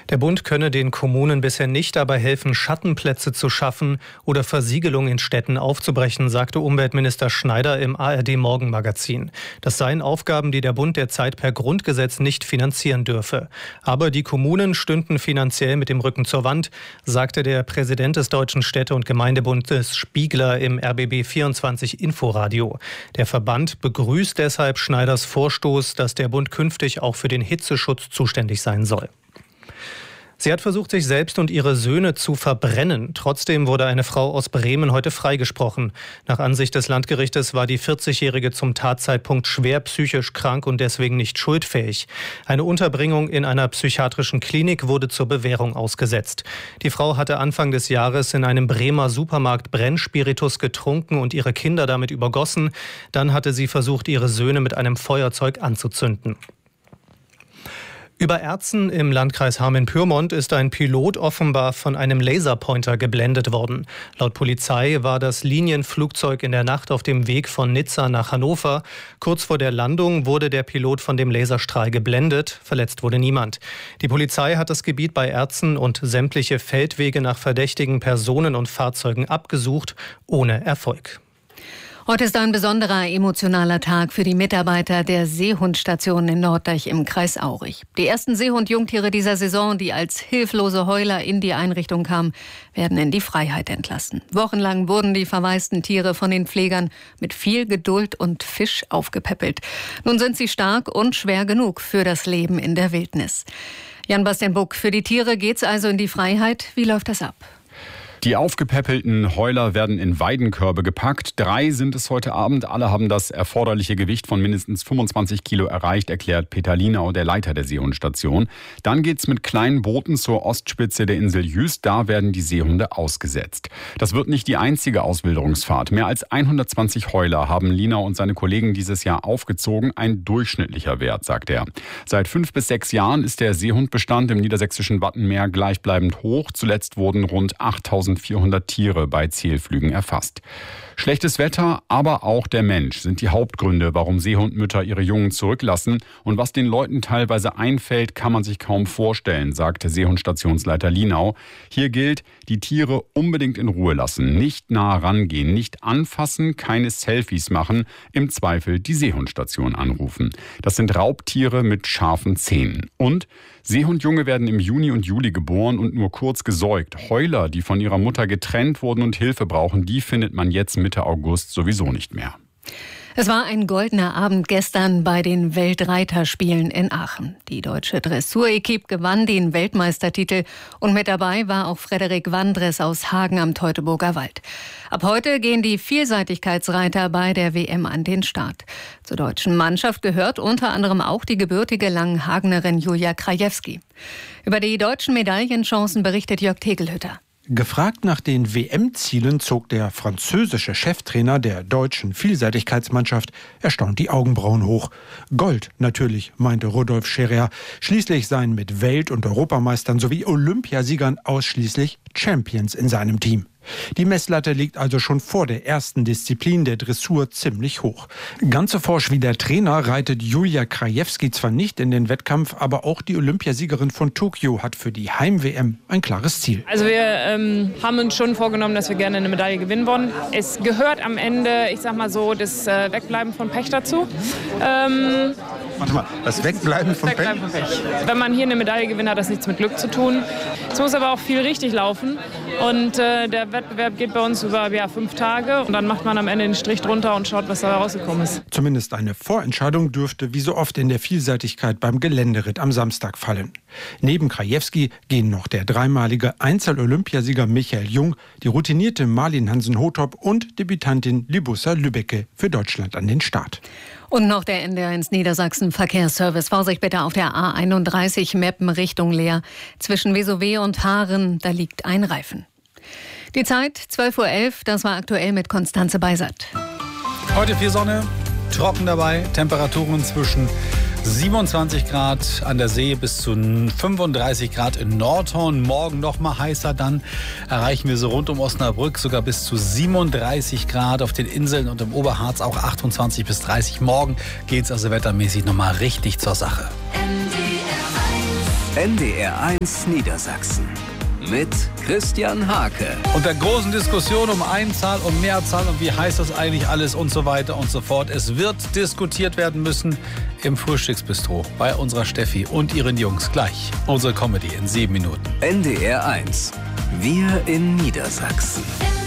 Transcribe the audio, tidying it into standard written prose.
Der Bund könne den Kommunen bisher nicht dabei helfen, Schattenplätze zu schaffen oder Versiegelung in Städten aufzubrechen, sagte Umweltminister Schneider im ARD-Morgenmagazin. Das seien Aufgaben, die der Bund derzeit per Grundgesetz nicht finanzieren dürfe. Aber die Kommunen stünden finanziell mit dem Rücken zur Wand, sagte der Präsident des Deutschen Städte- und Gemeindebundes Spiegler im RBB24 Inforadio. Der Verband begrüßt deshalb Schneiders Vorstoß, dass der Bund künftig auch für den Hitzeschutz zuständig sein soll. Sie hat versucht, sich selbst und ihre Söhne zu verbrennen. Trotzdem wurde eine Frau aus Bremen heute freigesprochen. Nach Ansicht des Landgerichtes war die 40-Jährige zum Tatzeitpunkt schwer psychisch krank und deswegen nicht schuldfähig. Eine Unterbringung in einer psychiatrischen Klinik wurde zur Bewährung ausgesetzt. Die Frau hatte Anfang des Jahres in einem Bremer Supermarkt Brennspiritus getrunken und ihre Kinder damit übergossen. Dann hatte sie versucht, ihre Söhne mit einem Feuerzeug anzuzünden. Über Erzen im Landkreis Hameln-Pyrmont ist ein Pilot offenbar von einem Laserpointer geblendet worden. Laut Polizei war das Linienflugzeug in der Nacht auf dem Weg von Nizza nach Hannover. Kurz vor der Landung wurde der Pilot von dem Laserstrahl geblendet. Verletzt wurde niemand. Die Polizei hat das Gebiet bei Erzen und sämtliche Feldwege nach verdächtigen Personen und Fahrzeugen abgesucht, ohne Erfolg. Heute ist ein besonderer emotionaler Tag für die Mitarbeiter der Seehundstation in Norddeich im Kreis Aurich. Die ersten Seehund-Jungtiere dieser Saison, die als hilflose Heuler in die Einrichtung kamen, werden in die Freiheit entlassen. Wochenlang wurden die verwaisten Tiere von den Pflegern mit viel Geduld und Fisch aufgepäppelt. Nun sind sie stark und schwer genug für das Leben in der Wildnis. Jan-Bastian Buck, für die Tiere geht's also in die Freiheit. Wie läuft das ab? Die aufgepäppelten Heuler werden in Weidenkörbe gepackt. 3 sind es heute Abend. Alle haben das erforderliche Gewicht von mindestens 25 Kilo erreicht, erklärt Peter Lienau, der Leiter der Seehundstation. Dann geht's mit kleinen Booten zur Ostspitze der Insel Jüst. Da werden die Seehunde ausgesetzt. Das wird nicht die einzige Auswilderungsfahrt. Mehr als 120 Heuler haben Lienau und seine Kollegen dieses Jahr aufgezogen. Ein durchschnittlicher Wert, sagt er. Seit 5 bis 6 Jahren ist der Seehundbestand im niedersächsischen Wattenmeer gleichbleibend hoch. Zuletzt wurden rund 8.400 Tiere bei Zählflügen erfasst. Schlechtes Wetter, aber auch der Mensch sind die Hauptgründe, warum Seehundmütter ihre Jungen zurücklassen. Und was den Leuten teilweise einfällt, kann man sich kaum vorstellen, sagte Seehundstationsleiter Lienau. Hier gilt, die Tiere unbedingt in Ruhe lassen, nicht nah rangehen, nicht anfassen, keine Selfies machen, im Zweifel die Seehundstation anrufen. Das sind Raubtiere mit scharfen Zähnen. Und Seehundjunge werden im Juni und Juli geboren und nur kurz gesäugt. Heuler, die von ihrer Mutter getrennt wurden und Hilfe brauchen, die findet man jetzt Mitte August sowieso nicht mehr. Es war ein goldener Abend gestern bei den Weltreiterspielen in Aachen. Die deutsche Dressur-Equipe gewann den Weltmeistertitel und mit dabei war auch Frederik Wandres aus Hagen am Teutoburger Wald. Ab heute gehen die Vielseitigkeitsreiter bei der WM an den Start. Zur deutschen Mannschaft gehört unter anderem auch die gebürtige Langenhagenerin Julia Krajewski. Über die deutschen Medaillenchancen berichtet Jörg Tegelhütter. Gefragt nach den WM-Zielen zog der französische Cheftrainer der deutschen Vielseitigkeitsmannschaft erstaunt die Augenbrauen hoch. Gold natürlich, meinte Rudolf Scherer. Schließlich seien mit Welt- und Europameistern sowie Olympiasiegern ausschließlich Champions in seinem Team. Die Messlatte liegt also schon vor der ersten Disziplin der Dressur ziemlich hoch. Ganz so forsch wie der Trainer reitet Julia Krajewski zwar nicht in den Wettkampf, aber auch die Olympiasiegerin von Tokio hat für die Heim-WM ein klares Ziel. Also wir haben uns schon vorgenommen, dass wir gerne eine Medaille gewinnen wollen. Es gehört am Ende, ich sag mal so, das Wegbleiben von Pech dazu. Warte mal, das Wegbleiben von Pech? Wenn man hier eine Medaille gewinnt, hat das nichts mit Glück zu tun. Es muss aber auch viel richtig laufen und der Wettbewerb geht bei uns über 5 Tage und dann macht man am Ende den Strich drunter und schaut, was da rausgekommen ist. Zumindest eine Vorentscheidung dürfte wie so oft in der Vielseitigkeit beim Geländeritt am Samstag fallen. Neben Krajewski gehen noch der dreimalige Einzel-Olympiasieger Michael Jung, die routinierte Marlin Hansen-Hotop und Debütantin Libussa Lübbecke für Deutschland an den Start. Und noch der NDR1 Niedersachsen Verkehrsservice. Vorsicht bitte auf der A31 Meppen Richtung Leer. Zwischen Vesowe und Haaren, da liegt ein Reifen. Die Zeit 12.11 Uhr, das war aktuell mit Konstanze Beisert. Heute viel Sonne, trocken dabei, Temperaturen zwischen 27 Grad an der See bis zu 35 Grad in Nordhorn. Morgen noch mal heißer, dann erreichen wir so rund um Osnabrück sogar bis zu 37 Grad. Auf den Inseln und im Oberharz auch 28 bis 30. Morgen geht es also wettermäßig noch mal richtig zur Sache. NDR 1 NDR1 Niedersachsen mit Christian Hake. Und der großen Diskussion um Einzahl, um Mehrzahl und wie heißt das eigentlich alles und so weiter und so fort. Es wird diskutiert werden müssen im Frühstücksbistro bei unserer Steffi und ihren Jungs. Gleich unsere Comedy in 7 Minuten. NDR1. Wir in Niedersachsen.